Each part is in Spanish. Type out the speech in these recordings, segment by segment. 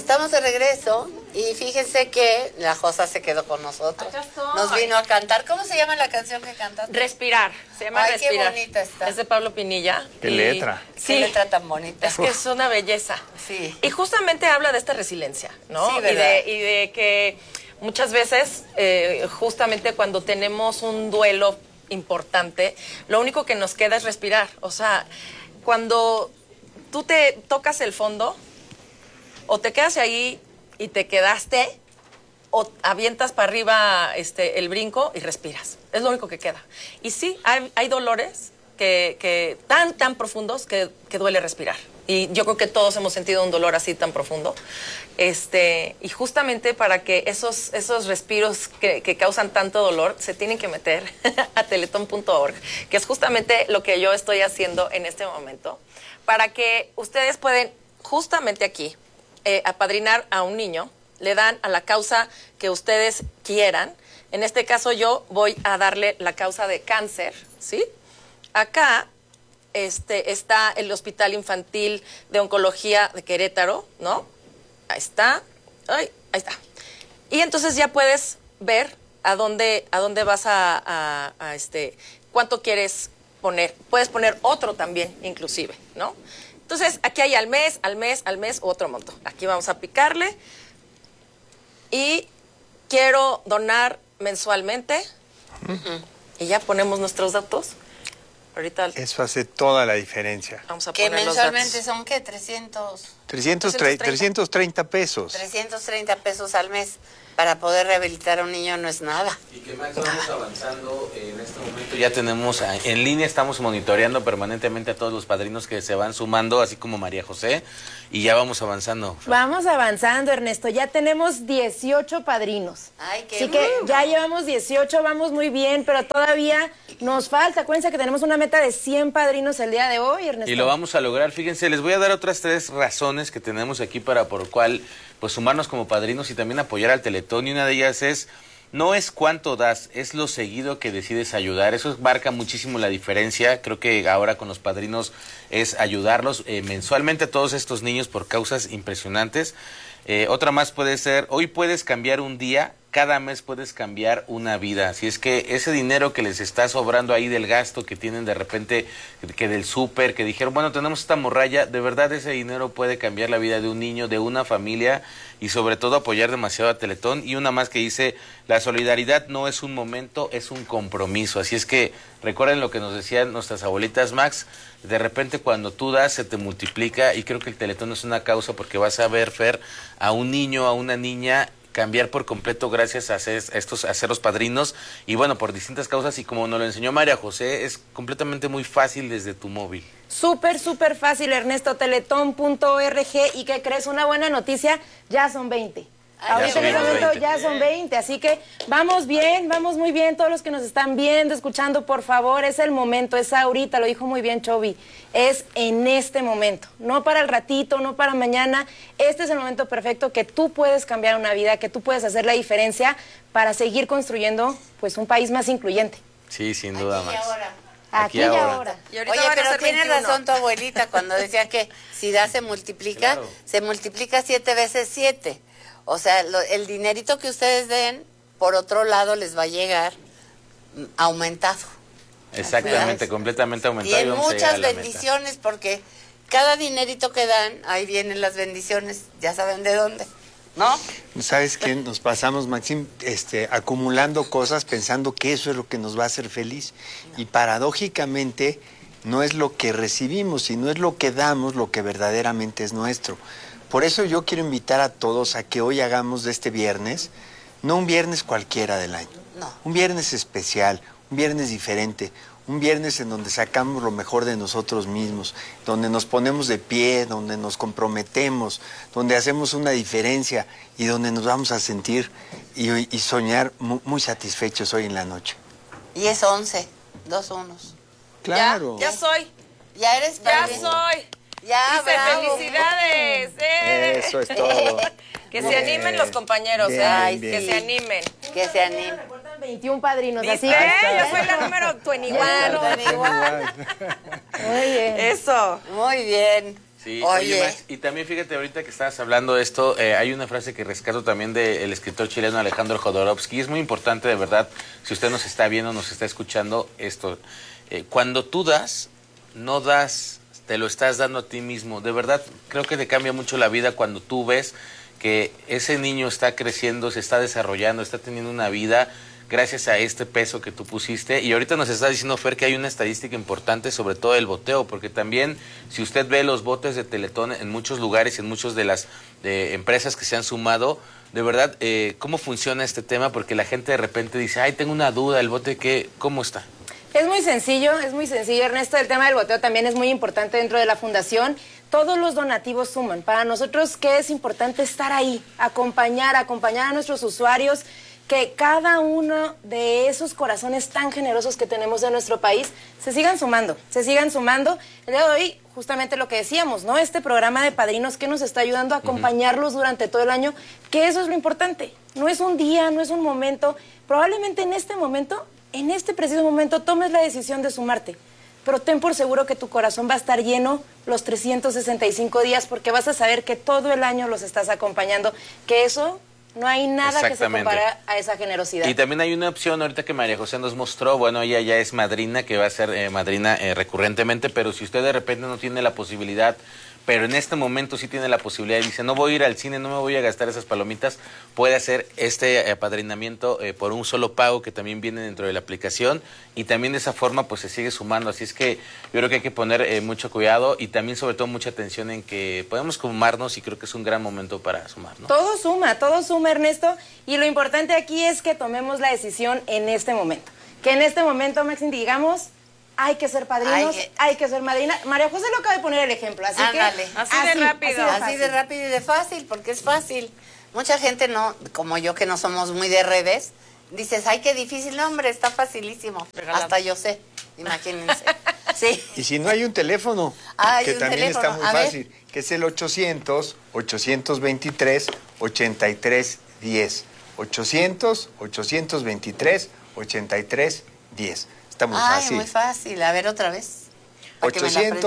Estamos de regreso y fíjense que la Josa se quedó con nosotros. Nos vino a cantar. ¿Cómo se llama la canción que cantaste? Respirar. Se llama Respirar. Qué bonita está. Es de Pablo Pinilla. Qué letra. Sí. Qué letra tan bonita. Es que es una belleza. Sí. Y justamente habla de esta resiliencia, ¿no? Sí, ¿verdad? Y de que muchas veces, justamente cuando tenemos un duelo importante, lo único que nos queda es respirar. O sea, cuando tú te tocas el fondo, o te quedas ahí y te quedaste, o avientas para arriba el brinco y respiras. Es lo único que queda. Y sí, hay dolores que tan profundos que duele respirar. Y yo creo que todos hemos sentido un dolor así tan profundo. Y justamente para que esos respiros que causan tanto dolor se tienen que meter a teletón.org, que es justamente lo que yo estoy haciendo en este momento, para que ustedes pueden justamente aquí apadrinar a un niño, le dan a la causa que ustedes quieran. En este caso yo voy a darle la causa de cáncer, ¿sí? Acá está el Hospital Infantil de Oncología de Querétaro, ¿no? Ahí está. Ahí está. Y entonces ya puedes ver a dónde vas cuánto quieres poner. Puedes poner otro también, inclusive, ¿no? Entonces, aquí hay al mes, otro monto. Aquí vamos a picarle. Y quiero donar mensualmente. Y ya ponemos nuestros datos. Ahorita eso hace toda la diferencia. Vamos a que poner mensualmente los datos. son, ¿qué? 330 pesos. 330 pesos al mes. Para poder rehabilitar a un niño no es nada. Y que Max, vamos avanzando en este momento. Ya tenemos en línea, estamos monitoreando permanentemente a todos los padrinos que se van sumando, así como María José, y ya vamos avanzando. Vamos avanzando, Ernesto. Ya tenemos 18 padrinos. Ay, qué Así que ya llevamos 18, vamos muy bien, pero todavía nos falta. Acuérdense que tenemos una meta de 100 padrinos el día de hoy, Ernesto. Y lo vamos a lograr. Fíjense, les voy a dar otras 3 razones que tenemos aquí por cual pues sumarnos como padrinos y también apoyar al Teletón. Y una de ellas es, no es cuánto das, es lo seguido que decides ayudar. Eso marca muchísimo la diferencia. Creo que ahora con los padrinos es ayudarlos mensualmente a todos estos niños por causas impresionantes. Otra más puede ser, hoy puedes cambiar un día, cada mes puedes cambiar una vida. Así es que ese dinero que les está sobrando ahí del gasto que tienen de repente, que del súper, que dijeron, bueno, tenemos esta morralla, de verdad ese dinero puede cambiar la vida de un niño, de una familia y sobre todo apoyar demasiado a Teletón. Y una más que dice, la solidaridad no es un momento, es un compromiso. Así es que recuerden lo que nos decían nuestras abuelitas, Max, de repente cuando tú das se te multiplica y creo que el Teletón es una causa porque vas a ver, Fer, a un niño, a una niña cambiar por completo gracias a ser los padrinos y bueno, por distintas causas y como nos lo enseñó María José, es completamente muy fácil desde tu móvil. Súper fácil, Ernesto, teletón.org. ¿Y qué crees? Una buena noticia, ya son 20. Ahorita en este momento ya son 20, así que vamos bien, vamos muy bien. Todos los que nos están viendo, escuchando, por favor, es el momento, es ahorita, lo dijo muy bien Chovy, es en este momento, no para el ratito, no para mañana. Este es el momento perfecto que tú puedes cambiar una vida, que tú puedes hacer la diferencia para seguir construyendo pues un país más incluyente. Sí, sin duda, Aquí y Max. ahora. Aquí y ahora. Y ahorita Oye, van a pero ser tiene 21. razón tu abuelita cuando decía que si da se multiplica, Claro. se multiplica 7 veces 7. O sea, el dinerito que ustedes den, por otro lado, les va a llegar aumentado. Exactamente, completamente Y aumentado. en vamos a llegar a muchas la meta. bendiciones, porque cada dinerito que dan, ahí vienen las bendiciones, ya saben de dónde, ¿no? ¿Sabes qué? Nos pasamos, Maxim, acumulando cosas pensando que eso es lo que nos va a hacer feliz. Y paradójicamente no es lo que recibimos, sino es lo que damos, lo que verdaderamente es nuestro. Por eso yo quiero invitar a todos a que hoy hagamos de este viernes, no un viernes cualquiera del año, No. un viernes especial, un viernes diferente, un viernes en donde sacamos lo mejor de nosotros mismos, donde nos ponemos de pie, donde nos comprometemos, donde hacemos una diferencia y donde nos vamos a sentir y soñar muy satisfechos hoy en la noche. Y es 11, 2 unos. Claro. Ya soy. Ya eres Ya padrino. soy. Ya, Dice, bravo. felicidades. Eso es todo. Que se animen los compañeros, Bien, ay, bien. que se animen. Que se anime. Reportan 21 padrinos, así ¿Viste? que... Yo soy la número 21. Igual. Muy bien. Eso. Muy bien. Sí, Oye. Max, y también fíjate, ahorita que estabas hablando de esto, hay una frase que rescato también del escritor chileno Alejandro Jodorowsky. Es muy importante, de verdad, si usted nos está viendo, nos está escuchando, esto. Cuando tú das, no das, te lo estás dando a ti mismo. De verdad, creo que te cambia mucho la vida cuando tú ves que ese niño está creciendo, se está desarrollando, está teniendo una vida gracias a este peso que tú pusiste. Y ahorita nos está diciendo Fer que hay una estadística importante sobre todo el boteo, porque también si usted ve los botes de Teletón en muchos lugares, en muchas de las empresas que se han sumado, de verdad, ¿cómo funciona este tema? Porque la gente de repente dice, ay, tengo una duda, el bote, ¿cómo está? Es muy sencillo, Ernesto. El tema del boteo también es muy importante dentro de la fundación. Todos los donativos suman. Para nosotros, ¿qué es importante? Estar ahí, acompañar a nuestros usuarios, que cada uno de esos corazones tan generosos que tenemos en nuestro país se sigan sumando. El día de hoy, justamente lo que decíamos, ¿no? Este programa de padrinos que nos está ayudando a acompañarlos durante todo el año, que eso es lo importante. No es un día, no es un momento. Probablemente en este momento, en este preciso momento, tomes la decisión de sumarte. Pero ten por seguro que tu corazón va a estar lleno los 365 días, porque vas a saber que todo el año los estás acompañando, que eso... No hay nada que se compare a esa generosidad. Y también hay una opción ahorita que María José nos mostró. Bueno, ella ya es madrina, que va a ser madrina recurrentemente, pero si usted de repente no tiene la posibilidad, pero en este momento sí tiene la posibilidad y dice, no voy a ir al cine, no me voy a gastar esas palomitas, puede hacer este apadrinamiento por un solo pago que también viene dentro de la aplicación, y también de esa forma pues se sigue sumando. Así es que yo creo que hay que poner mucho cuidado y también sobre todo mucha atención en que podemos sumarnos, y creo que es un gran momento para sumar, ¿no? Todo suma, Ernesto, y lo importante aquí es que tomemos la decisión en este momento. Que en este momento, Maxine, digamos... Hay que ser padrinos, hay que ser madrina. María José lo acaba de poner el ejemplo, así Ándale. que... Así de rápido. Así de rápido y de fácil, porque es fácil. Mucha gente no, como yo que no somos muy de redes, dices, ay, qué difícil, no, hombre, está facilísimo. Regalado. Hasta yo sé, imagínense. Sí. Y si no hay un teléfono, Hay que un también teléfono. está muy A ver. fácil, que es el 800-823-8310. 800-823-8310. Está muy Ay, fácil. muy fácil. A ver, otra vez. Para que me la aprenda.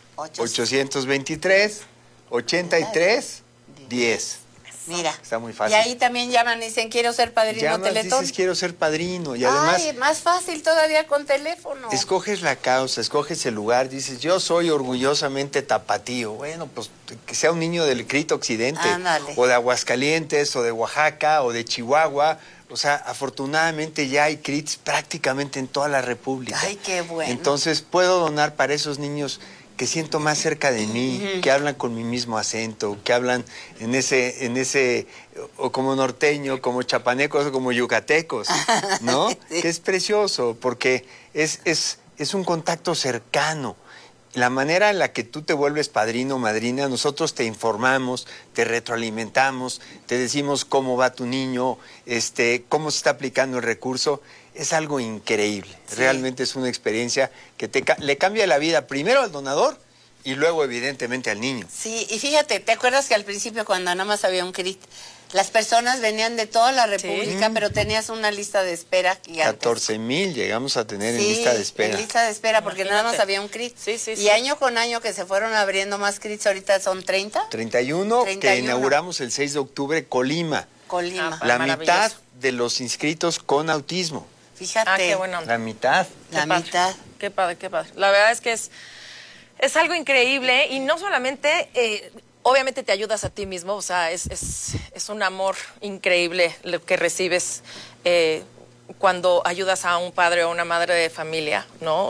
800-823-8310. Mira. Está muy fácil. Y ahí también llaman y dicen, quiero ser padrino Llamas, Teletón. dices, quiero ser padrino. Y además, Ay, más fácil todavía con teléfono. escoges la causa, escoges el lugar, dices, yo soy orgullosamente tapatío. Bueno, pues que sea un niño del Crito Occidente, Ándale. o de Aguascalientes, o de Oaxaca, o de Chihuahua. O sea, afortunadamente ya hay CRITs prácticamente en toda la República. Ay, qué bueno. Entonces puedo donar para esos niños que siento más cerca de mí, que hablan con mi mismo acento, que hablan en ese, o como norteño, como chapanecos, o como yucatecos, ¿no? Sí. Que es precioso, porque es un contacto cercano. La manera en la que tú te vuelves padrino o madrina, nosotros te informamos, te retroalimentamos, te decimos cómo va tu niño, cómo se está aplicando el recurso. Es algo increíble. Sí. Realmente es una experiencia que le cambia la vida primero al donador y luego evidentemente al niño. Sí, y fíjate, ¿te acuerdas que al principio cuando nada más había un CRIT, las personas venían de toda la República, pero tenías una lista de espera gigante? 14,000 llegamos a tener en lista de espera. En lista de espera, porque Imagínate. nada más había un CRIT. Sí, sí, y sí. año con año que se fueron abriendo más CRITs, ahorita son 30. 31, que 31. inauguramos el 6 de octubre, Colima. Colima. Ah, La maravilloso. mitad de los inscritos con autismo. Fíjate. Ah, qué buena onda. La mitad. La Qué padre. mitad. Qué padre, qué padre. La verdad es que es algo increíble, y no solamente, obviamente te ayudas a ti mismo, o sea, es un amor increíble lo que recibes cuando ayudas a un padre o una madre de familia, ¿no?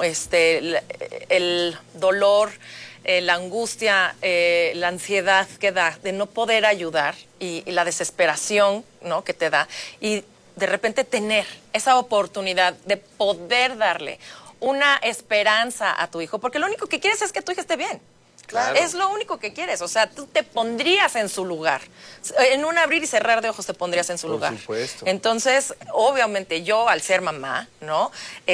El dolor, la angustia, la ansiedad que da de no poder ayudar, y la desesperación, ¿no?, que te da, y de repente tener esa oportunidad de poder darle una esperanza a tu hijo, porque lo único que quieres es que tu hijo esté bien. Claro. Es lo único que quieres, o sea, tú te pondrías en su lugar. En un abrir y cerrar de ojos te pondrías en su lugar. Por supuesto. Entonces, obviamente yo, al ser mamá, ¿no?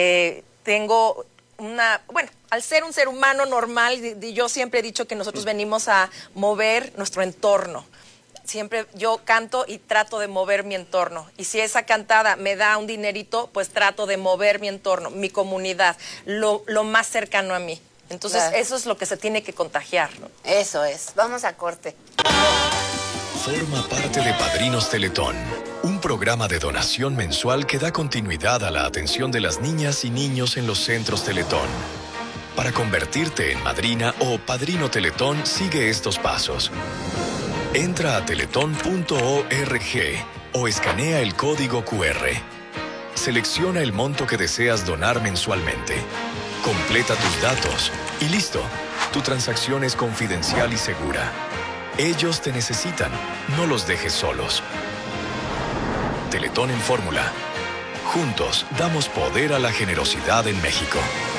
Tengo al ser un ser humano normal, yo siempre he dicho que nosotros venimos a mover nuestro entorno. Siempre yo canto y trato de mover mi entorno. Y si esa cantada me da un dinerito, pues trato de mover mi entorno, mi comunidad, lo más cercano a mí. Entonces, Claro. eso es lo que se tiene que contagiar, ¿no? Eso es. Vamos a corte. Forma parte de Padrinos Teletón, un programa de donación mensual que da continuidad a la atención de las niñas y niños en los centros Teletón. Para convertirte en madrina o padrino Teletón, sigue estos pasos. Entra a teletón.org o escanea el código QR. Selecciona el monto que deseas donar mensualmente. Completa tus datos y listo. Tu transacción es confidencial y segura. Ellos te necesitan, no los dejes solos. Teletón en Fórmula. Juntos damos poder a la generosidad en México.